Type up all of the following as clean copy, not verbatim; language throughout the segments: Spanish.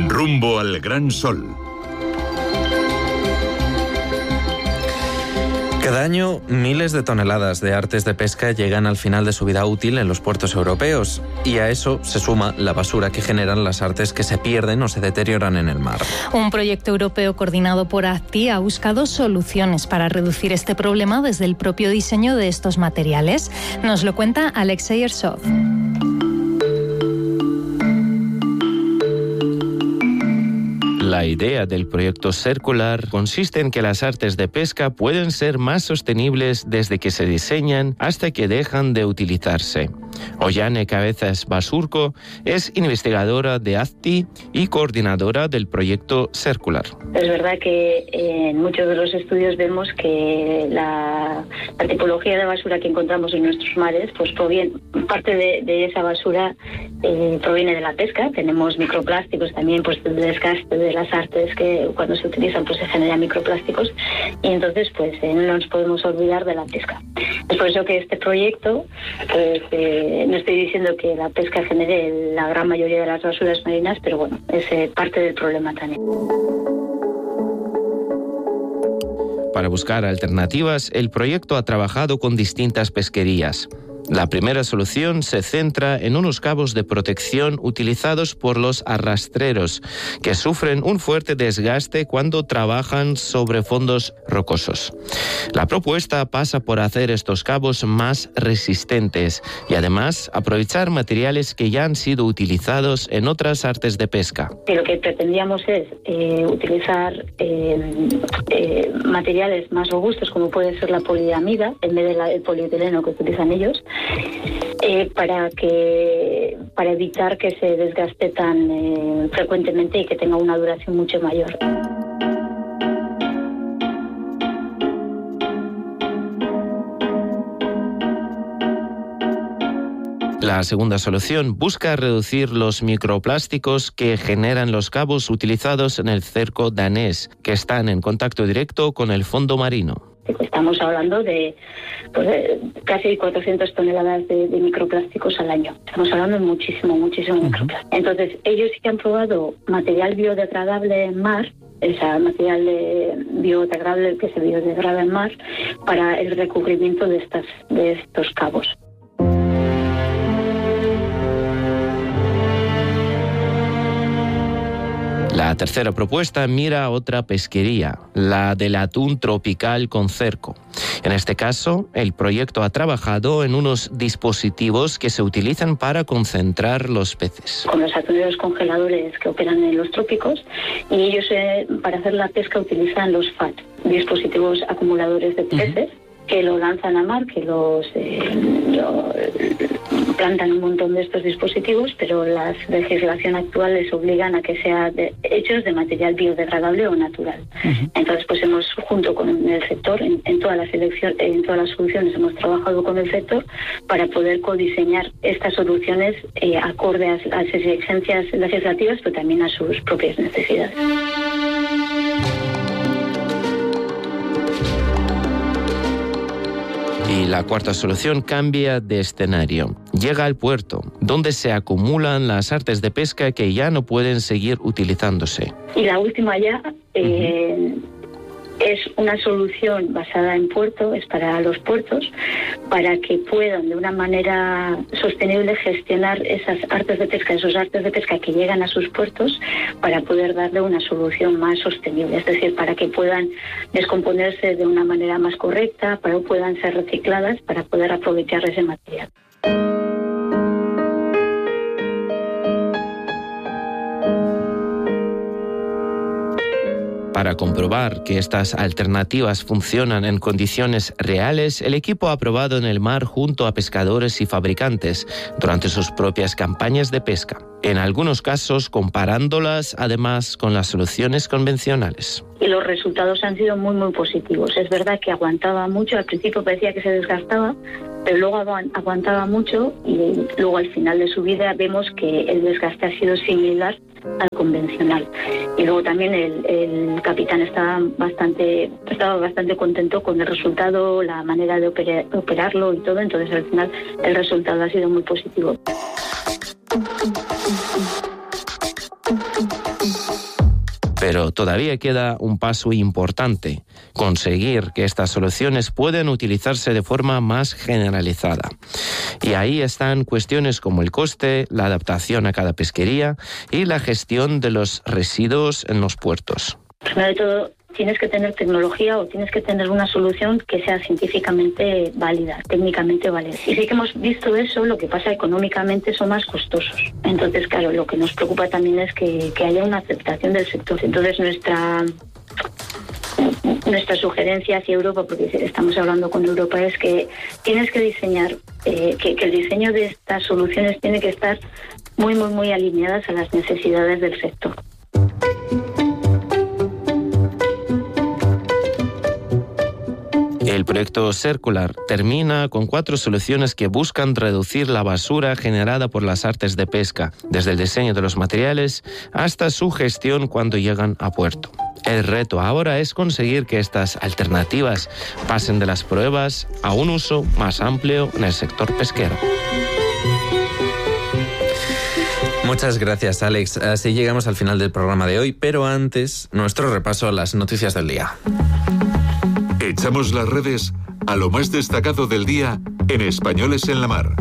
Rumbo al gran sol. Cada año, miles de toneladas de artes de pesca llegan al final de su vida útil en los puertos europeos. Y a eso se suma la basura que generan las artes que se pierden o se deterioran en el mar. Un proyecto europeo coordinado por ACTI ha buscado soluciones para reducir este problema desde el propio diseño de estos materiales. Nos lo cuenta Alexei Ersov. La idea del proyecto Circular consiste en que las artes de pesca pueden ser más sostenibles desde que se diseñan hasta que dejan de utilizarse. Ollane Cabezas Basurco es investigadora de ACTI y coordinadora del proyecto Circular. Es verdad que en muchos de los estudios vemos que la tipología de basura que encontramos en nuestros mares, pues parte de esa basura proviene de la pesca. Tenemos microplásticos también, pues del desgaste de las artes que cuando se utilizan pues se generan microplásticos, y entonces pues no nos podemos olvidar de la pesca. Es por eso que este proyecto, pues no estoy diciendo que la pesca genere la gran mayoría de las basuras marinas, pero bueno, es parte del problema también. Para buscar alternativas, el proyecto ha trabajado con distintas pesquerías. La primera solución se centra en unos cabos de protección utilizados por los arrastreros, que sufren un fuerte desgaste cuando trabajan sobre fondos rocosos. La propuesta pasa por hacer estos cabos más resistentes y además aprovechar materiales que ya han sido utilizados en otras artes de pesca. Lo que pretendíamos es utilizar materiales más robustos, como puede ser la poliamida, en vez del polietileno que utilizan ellos, para evitar que se desgaste tan frecuentemente y que tenga una duración mucho mayor. La segunda solución busca reducir los microplásticos que generan los cabos utilizados en el cerco danés, que están en contacto directo con el fondo marino. Estamos hablando de casi 400 toneladas de microplásticos al año. Estamos hablando de muchísimo microplástico. Entonces, ellos sí que han probado material biodegradable en mar, material biodegradable que se biodegrada en mar, para el recubrimiento de estos cabos. La tercera propuesta mira a otra pesquería, la del atún tropical con cerco. En este caso, el proyecto ha trabajado en unos dispositivos que se utilizan para concentrar los peces. Con los atuneros congeladores que operan en los trópicos, y ellos para hacer la pesca utilizan los FAT, dispositivos acumuladores de peces, que lo lanzan a mar, que plantan un montón de estos dispositivos, pero la legislación actual les obligan a que sean hechos de material biodegradable o natural. Entonces, pues hemos, junto con el sector, en todas las soluciones hemos trabajado con el sector para poder codiseñar estas soluciones acorde a las exigencias legislativas, pero también a sus propias necesidades. Y la cuarta solución cambia de escenario. Llega al puerto, donde se acumulan las artes de pesca que ya no pueden seguir utilizándose. Y la última ya es una solución basada en puerto, es para los puertos, para que puedan de una manera sostenible gestionar esas artes de pesca, esos artes de pesca que llegan a sus puertos, para poder darle una solución más sostenible, es decir, para que puedan descomponerse de una manera más correcta, para que puedan ser recicladas, para poder aprovechar ese material. Para comprobar que estas alternativas funcionan en condiciones reales, el equipo ha probado en el mar junto a pescadores y fabricantes durante sus propias campañas de pesca. En algunos casos, comparándolas además con las soluciones convencionales. Y los resultados han sido muy positivos. Es verdad que aguantaba mucho, al principio parecía que se desgastaba, pero luego aguantaba mucho y luego al final de su vida vemos que el desgaste ha sido similar al convencional. Y luego también el capitán estaba bastante contento con el resultado, la manera de operarlo y todo, entonces al final el resultado ha sido muy positivo. Pero todavía queda un paso importante: conseguir que estas soluciones puedan utilizarse de forma más generalizada. Y ahí están cuestiones como el coste, la adaptación a cada pesquería y la gestión de los residuos en los puertos. Primero de todo, tienes que tener tecnología o tienes que tener una solución que sea científicamente válida, técnicamente válida. Y sí que hemos visto eso, lo que pasa económicamente son más costosos. Entonces, claro, lo que nos preocupa también es que haya una aceptación del sector. Entonces, nuestra sugerencia hacia Europa, porque estamos hablando con Europa, es que tienes que diseñar, que el diseño de estas soluciones tiene que estar muy, muy, muy alineadas a las necesidades del sector. El proyecto Circular termina con 4 soluciones que buscan reducir la basura generada por las artes de pesca, desde el diseño de los materiales hasta su gestión cuando llegan a puerto. El reto ahora es conseguir que estas alternativas pasen de las pruebas a un uso más amplio en el sector pesquero. Muchas gracias, Alex. Así llegamos al final del programa de hoy, pero antes, nuestro repaso a las noticias del día. Echamos las redes a lo más destacado del día en Españoles en la Mar.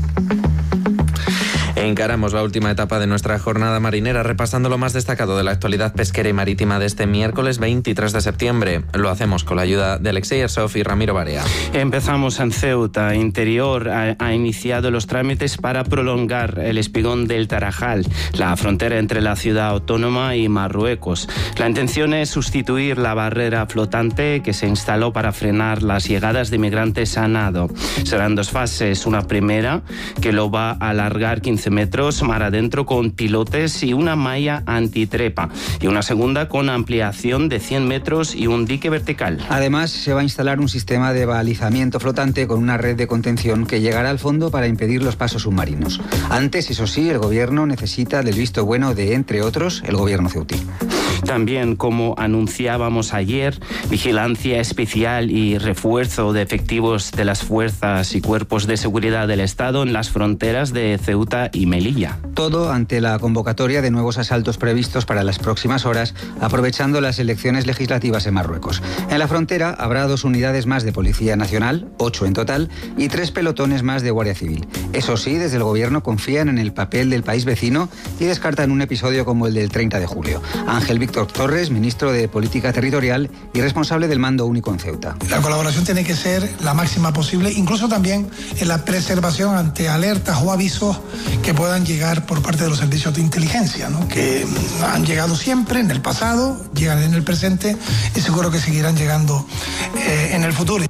Encaramos la última etapa de nuestra jornada marinera repasando lo más destacado de la actualidad pesquera y marítima de este miércoles 23 de septiembre. Lo hacemos con la ayuda de Alexei Arsov y Ramiro Barea. Empezamos en Ceuta. Interior ha iniciado los trámites para prolongar el espigón del Tarajal, la frontera entre la ciudad autónoma y Marruecos. La intención es sustituir la barrera flotante que se instaló para frenar las llegadas de migrantes a nado. Serán 2 fases, una primera que lo va a alargar 15 metros mar adentro con pilotes y una malla antitrepa, y una segunda con ampliación de 100 metros y un dique vertical. Además, se va a instalar un sistema de balizamiento flotante con una red de contención que llegará al fondo para impedir los pasos submarinos. Antes, eso sí, el gobierno necesita del visto bueno de, entre otros, el gobierno ceutí. También, como anunciábamos ayer, vigilancia especial y refuerzo de efectivos de las fuerzas y cuerpos de seguridad del Estado en las fronteras de Ceuta y Melilla. Todo ante la convocatoria de nuevos asaltos previstos para las próximas horas, aprovechando las elecciones legislativas en Marruecos. En la frontera habrá 2 unidades más de Policía Nacional, 8 en total, y 3 pelotones más de Guardia Civil. Eso sí, desde el gobierno confían en el papel del país vecino y descartan un episodio como el del 30 de julio. Ángel Víctor Torres, ministro de Política Territorial y responsable del Mando Único en Ceuta. La colaboración tiene que ser la máxima posible, incluso también en la preservación ante alertas o avisos que puedan llegar por parte de los servicios de inteligencia, ¿no? Que han llegado siempre en el pasado, llegan en el presente y seguro que seguirán llegando en el futuro.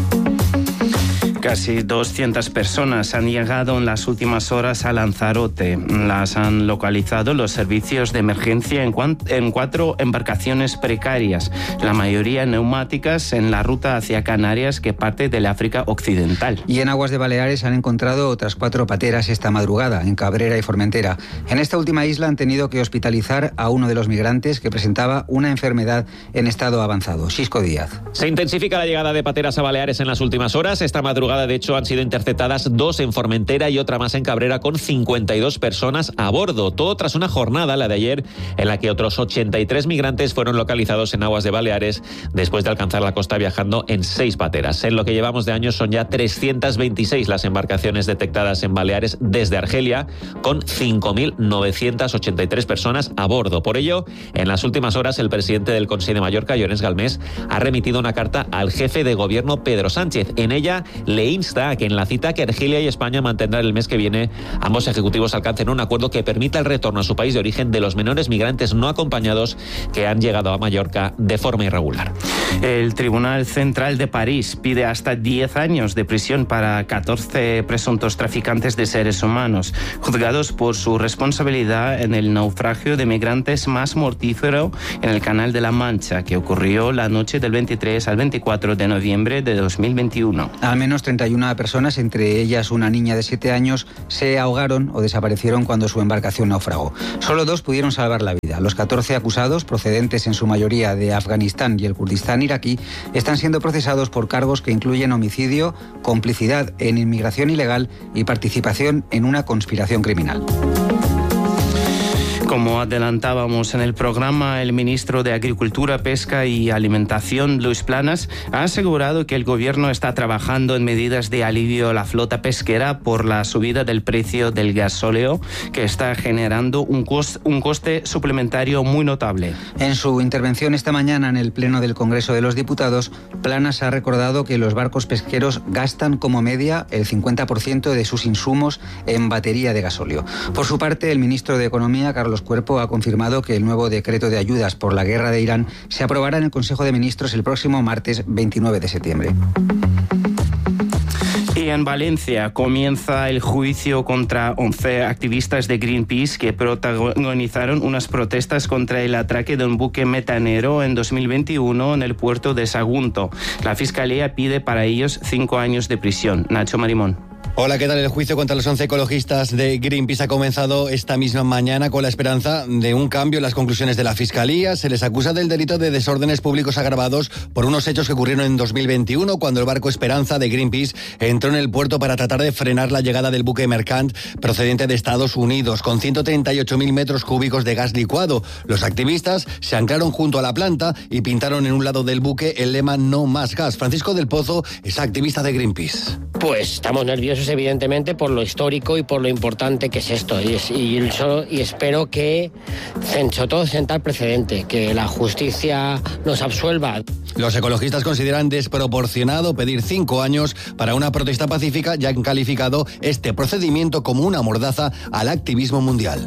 Casi 200 personas han llegado en las últimas horas a Lanzarote. Las han localizado los servicios de emergencia en 4 embarcaciones precarias, la mayoría neumáticas, en la ruta hacia Canarias que parte del África Occidental. Y en aguas de Baleares han encontrado otras 4 pateras esta madrugada, en Cabrera y Formentera. En esta última isla han tenido que hospitalizar a uno de los migrantes que presentaba una enfermedad en estado avanzado. Xisco Díaz. Se intensifica la llegada de pateras a Baleares en las últimas horas. Esta madrugada, de hecho, han sido interceptadas 2 en Formentera y otra más en Cabrera, con 52 personas a bordo. Todo tras una jornada, la de ayer, en la que otros 83 migrantes fueron localizados en aguas de Baleares después de alcanzar la costa viajando en 6 pateras. En lo que llevamos de año son ya 326 las embarcaciones detectadas en Baleares desde Argelia, con 5.983 personas a bordo. Por ello, en las últimas horas, el presidente del Consell de Mallorca, Llorenç Galmés, ha remitido una carta al jefe de gobierno, Pedro Sánchez. En ella le insta a que en la cita que Argelia y España mantendrán el mes que viene, ambos ejecutivos alcancen un acuerdo que permita el retorno a su país de origen de los menores migrantes no acompañados que han llegado a Mallorca de forma irregular. El Tribunal Central de París pide hasta 10 años de prisión para 14 presuntos traficantes de seres humanos, juzgados por su responsabilidad en el naufragio de migrantes más mortífero en el Canal de la Mancha, que ocurrió la noche del 23 al 24 de noviembre de 2021. Al menos 31 personas, entre ellas una niña de 7 años, se ahogaron o desaparecieron cuando su embarcación naufragó. Solo 2 pudieron salvar la vida. Los 14 acusados, procedentes en su mayoría de Afganistán y el Kurdistán iraquí, están siendo procesados por cargos que incluyen homicidio, complicidad en inmigración ilegal y participación en una conspiración criminal. Como adelantábamos en el programa, el ministro de Agricultura, Pesca y Alimentación, Luis Planas, ha asegurado que el gobierno está trabajando en medidas de alivio a la flota pesquera por la subida del precio del gasóleo, que está generando un coste suplementario muy notable. En su intervención esta mañana en el Pleno del Congreso de los Diputados, Planas ha recordado que los barcos pesqueros gastan como media el 50% de sus insumos en batería de gasóleo. Por su parte, el ministro de Economía, Carlos Cuerpo, ha confirmado que el nuevo decreto de ayudas por la guerra de Irán se aprobará en el Consejo de Ministros el próximo martes 29 de septiembre. Y en Valencia comienza el juicio contra 11 activistas de Greenpeace que protagonizaron unas protestas contra el atraque de un buque metanero en 2021 en el puerto de Sagunto. La Fiscalía pide para ellos 5 años de prisión. Nacho Marimón. Hola, ¿qué tal? El juicio contra los 11 ecologistas de Greenpeace ha comenzado esta misma mañana con la esperanza de un cambio en las conclusiones de la Fiscalía. Se les acusa del delito de desórdenes públicos agravados por unos hechos que ocurrieron en 2021 cuando el barco Esperanza de Greenpeace entró en el puerto para tratar de frenar la llegada del buque Mercant procedente de Estados Unidos con 138.000 metros cúbicos de gas licuado. Los activistas se anclaron junto a la planta y pintaron en un lado del buque el lema "No más gas". Francisco del Pozo es activista de Greenpeace. Pues estamos nerviosos, evidentemente, por lo histórico y por lo importante que es esto. Y espero que, sobre todo, sentar precedente, que la justicia nos absuelva. Los ecologistas consideran desproporcionado pedir 5 años para una protesta pacífica, ya han calificado este procedimiento como una mordaza al activismo mundial.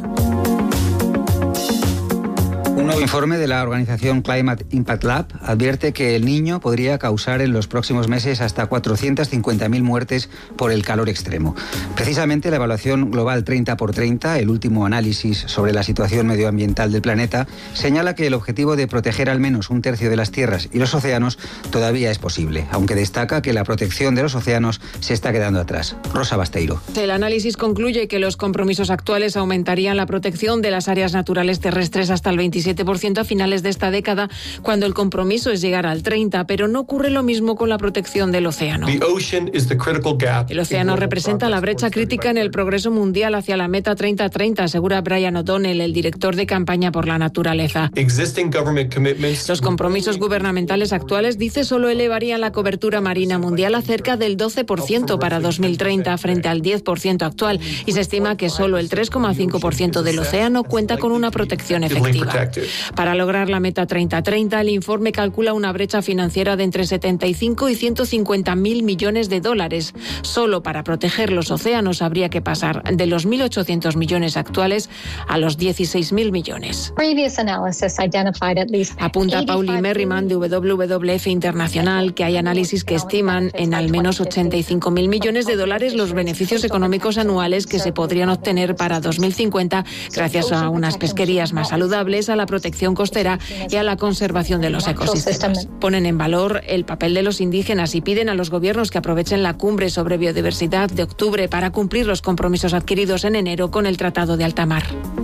Un nuevo informe de la organización Climate Impact Lab advierte que el Niño podría causar en los próximos meses hasta 450.000 muertes por el calor extremo. Precisamente la evaluación global 30x30, el último análisis sobre la situación medioambiental del planeta, señala que el objetivo de proteger al menos 1/3 de las tierras y los océanos todavía es posible, aunque destaca que la protección de los océanos se está quedando atrás. Rosa Basteiro. El análisis concluye que los compromisos actuales aumentarían la protección de las áreas naturales terrestres hasta el 27% a finales de esta década, cuando el compromiso es llegar al 30%, pero no ocurre lo mismo con la protección del océano. El océano representa la brecha crítica en el progreso mundial hacia la meta 30-30, asegura Brian O'Donnell, el director de campaña por la naturaleza. Los compromisos gubernamentales actuales, dice, solo elevarían la cobertura marina mundial a cerca del 12% para 2030 frente al 10% actual, y se estima que solo el 3,5% del océano cuenta con una protección efectiva. Para lograr la meta 30-30, el informe calcula una brecha financiera de entre 75 y 150.000 millones de dólares. Solo para proteger los océanos habría que pasar de los 1.800 millones actuales a los 16.000 millones. Apunta Pauli Merriman de WWF Internacional que hay análisis que estiman en al menos 85.000 millones de dólares los beneficios económicos anuales que se podrían obtener para 2050 gracias a unas pesquerías más saludables, a la protección costera y a la conservación de los ecosistemas. Ponen en valor el papel de los indígenas y piden a los gobiernos que aprovechen la cumbre sobre biodiversidad de octubre para cumplir los compromisos adquiridos en enero con el Tratado de Alta Mar.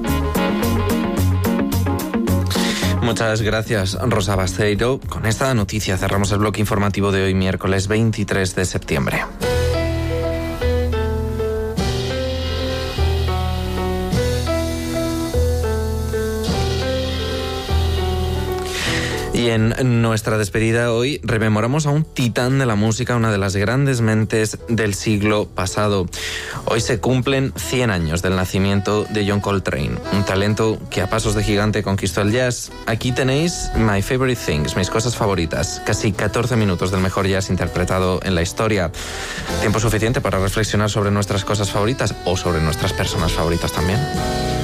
Muchas gracias, Rosa Basteiro. Con esta noticia cerramos el bloque informativo de hoy, miércoles 23 de septiembre. Y en nuestra despedida hoy rememoramos a un titán de la música, una de las grandes mentes del siglo pasado. Hoy se cumplen 100 años del nacimiento de John Coltrane, un talento que a pasos de gigante conquistó el jazz. Aquí tenéis My Favorite Things, mis cosas favoritas. Casi 14 minutos del mejor jazz interpretado en la historia. Tiempo suficiente para reflexionar sobre nuestras cosas favoritas o sobre nuestras personas favoritas también.